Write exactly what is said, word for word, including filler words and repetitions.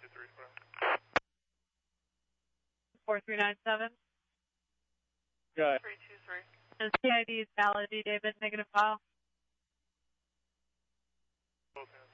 two three. four three nine seven. Good. three two three. And C I D is valid, D. David, negative file. Okay.